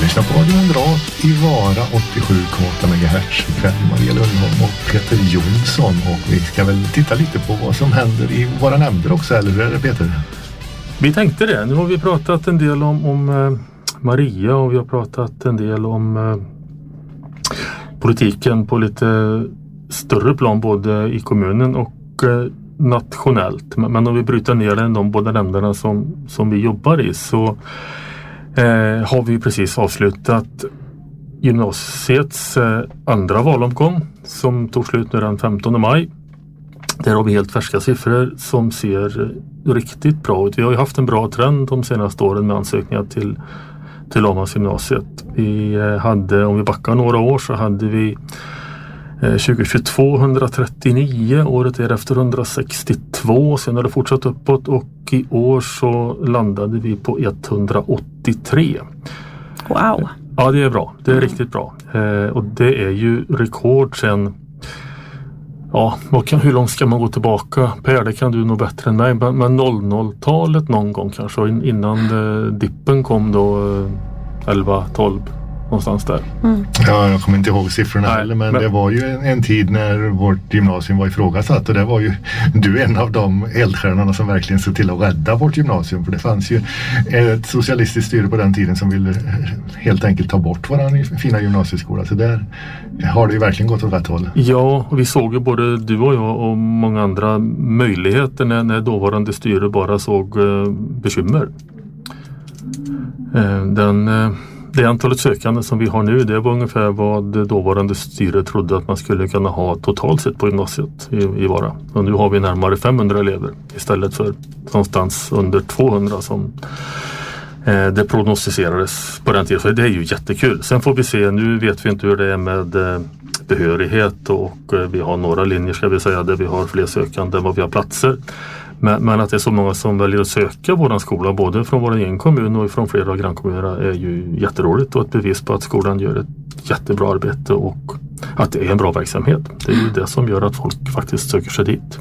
lyssnar på Radio Andrat i Vara 87,8 MHz. Ikväll Maria Lundholm och Peter Jonsson, och vi ska väl titta lite på vad som händer i våra nämnder också, eller hur är det, Peter? Vi tänkte det. Nu har vi pratat en del om Maria, och vi har pratat en del om politiken på lite större plan både i kommunen och nationellt. Men om vi bryter ner de båda nämnderna som vi jobbar i, så har vi precis avslutat gymnasiets andra valomgång som tog slut nu den 15 maj. Där har vi helt färska siffror som ser riktigt bra ut. Vi har ju haft en bra trend de senaste åren med ansökningar till Åhmansgymnasiet. Vi hade, om vi backar några år, så hade vi 2022 139, året därefter 162, sen har det fortsatt uppåt, och i år så landade vi på 183. Wow! Ja, det är bra. Det är riktigt bra. Och det är ju rekord sen, ja, hur långt ska man gå tillbaka? Per, det kan du nog bättre än mig, men 00-talet någon gång kanske, innan dippen kom då 11-12. Någonstans där. Ja, jag kommer inte ihåg siffrorna heller, men det var ju en tid när vårt gymnasium var ifrågasatt, och det var ju du en av de eldstjärnorna som verkligen såg till att rädda vårt gymnasium, för det fanns ju ett socialistiskt styre på den tiden som ville helt enkelt ta bort våran fina gymnasieskola, så där har det ju verkligen gått åt rätt håll. Ja, och vi såg ju både du och jag och många andra möjligheter när dåvarande styre bara såg bekymmer. Det antalet sökande som vi har nu, det var ungefär vad dåvarande styre trodde att man skulle kunna ha totalt sett på gymnasiet i Vara. Och nu har vi närmare 500 elever istället för någonstans under 200 som det prognostiserades på den tiden. Så det är ju jättekul. Sen får vi se, nu vet vi inte hur det är med behörighet, och vi har några linjer, ska vi säga, där vi har fler sökande än vad vi har platser. Men att det är så många som väljer att söka våran skola, både från vår egen kommun och från flera grannkommuner, är ju jätteroligt, och ett bevis på att skolan gör ett jättebra arbete och att det är en bra verksamhet. Det är ju det som gör att folk faktiskt söker sig dit.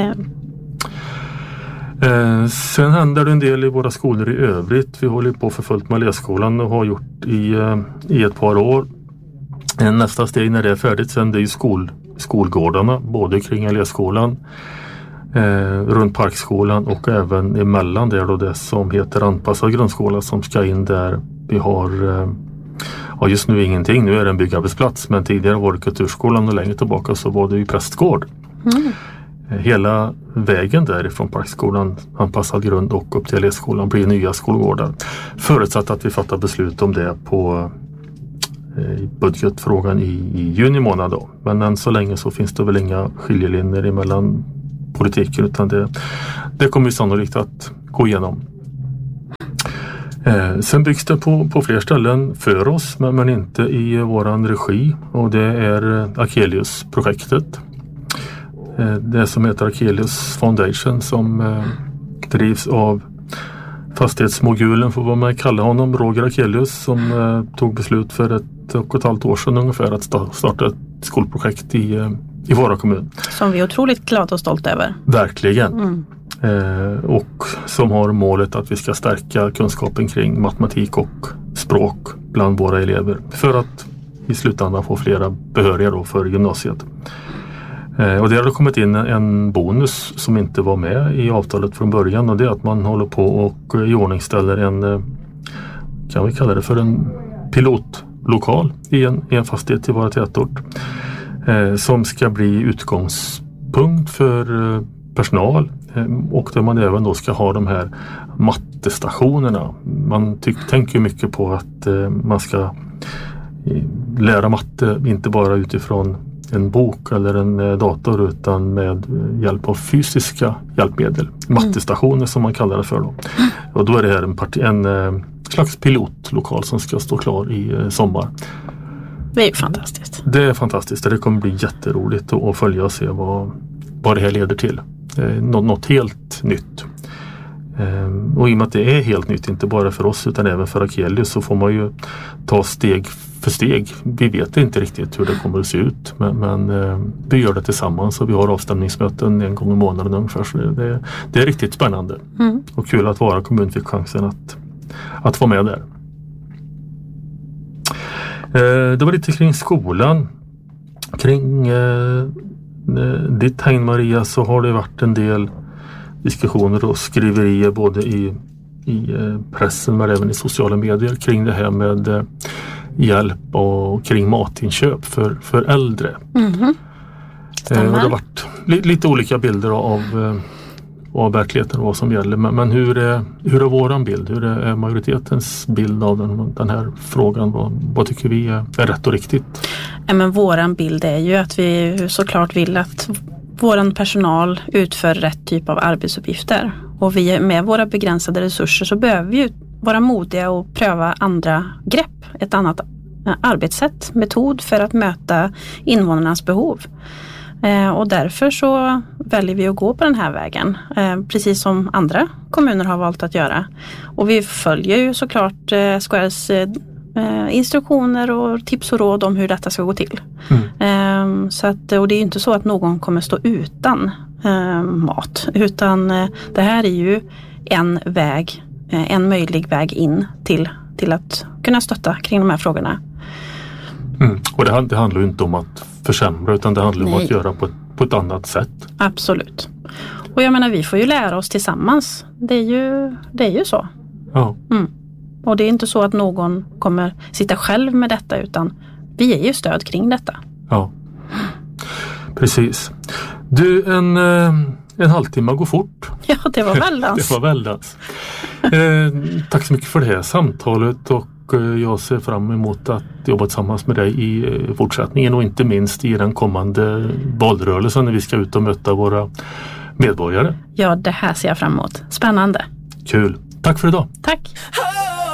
Sen händer det en del i våra skolor i övrigt. Vi håller på för fullt med Alléskolan och har gjort i ett par år. Nästa steg när det är färdigt sen, det är ju skolgårdarna, både kring Alléskolan, runt Parkskolan och även emellan där då det som heter anpassad grundskola som ska in där. Vi har just nu ingenting, nu är det en byggarbetsplats, men tidigare var det kulturskolan och längre tillbaka så var det ju prästgård. Hela vägen därifrån Parkskolan, anpassad grund och upp till Alléskolan blir nya skolgårdar. Förutsatt att vi fattar beslut om det på budgetfrågan i juni månad då. Men än så länge så finns det väl inga skiljelinjer emellan politiken, utan det kommer ju sannolikt att gå igenom. Sen byggs det på fler ställen för oss, men inte i våran regi, och det är Akelius-projektet. Det som heter Akelius Foundation, som drivs av fastighetsmogulen, får vad man kallar honom, Roger Akelius, som tog beslut för 1,5 år sedan ungefär att starta ett skolprojekt i Vara kommun. Som vi är otroligt glada och stolta över. Verkligen. Och som har målet att vi ska stärka kunskapen kring matematik och språk bland våra elever för att i slutändan få flera behöriga då för gymnasiet. Och det har kommit in en bonus som inte var med i avtalet från början, och det är att man håller på och iordningställer en, kan vi kalla det för en pilotlokal i en fastighet i våra tätort, som ska bli utgångspunkt för personal, och där man även då ska ha de här mattestationerna. Man tänker mycket på att man ska lära matte inte bara utifrån en bok eller en dator, utan med hjälp av fysiska hjälpmedel. Mattestationer som man kallar det för då. Och då är det här en slags pilotlokal som ska stå klar i sommar. Det är fantastiskt. Det är fantastiskt. Det kommer bli jätteroligt att följa och se vad det här leder till. Något helt nytt. Och i och med att det är helt nytt, inte bara för oss utan även för Akelius, så får man ju ta steg för steg. Vi vet inte riktigt hur det kommer att se ut, men vi gör det tillsammans, och vi har avstämningsmöten 1 gång i månaden ungefär, så det är riktigt spännande. Och kul att Vara kommun fick chansen att vara med där. Det var lite kring skolan. Kring ditt häng, Maria, så har det varit en del diskussioner och skriverier både i pressen men även i sociala medier kring det här med hjälp och kring matinköp för äldre. Och det har varit lite olika bilder av verkligheten och vad som gäller. Men hur är våran bild? Hur är majoritetens bild av den här frågan? Vad tycker vi är rätt och riktigt? Men våran bild är ju att vi såklart vill att våran personal utför rätt typ av arbetsuppgifter. Och vi med våra begränsade resurser så behöver vi ju vara modiga och pröva andra grepp. Ett annat arbetssätt, metod för att möta invånarnas behov. Och därför så väljer vi att gå på den här vägen. Precis som andra kommuner har valt att göra. Och vi följer ju såklart SKRs instruktioner och tips och råd om hur detta ska gå till. Så att, och det är ju inte så att någon kommer stå utan mat. Utan det här är ju en möjlig väg in till att kunna stötta kring de här frågorna. Och det handlar ju inte om att försämra utan det handlar om att göra på ett annat sätt. Absolut. Och jag menar, vi får ju lära oss tillsammans. Det är ju så. Ja. Och det är inte så att någon kommer sitta själv med detta utan vi är ju stöd kring detta. Ja, precis. Du, en halvtimme går fort. Ja, det var väldans. Det var väldans. Tack så mycket för det här samtalet och jag ser fram emot att jobba tillsammans med dig i fortsättningen och inte minst i den kommande valrörelsen när vi ska ut och möta våra medborgare. Ja, det här ser jag fram emot. Spännande. Kul. Tack för idag. Tack.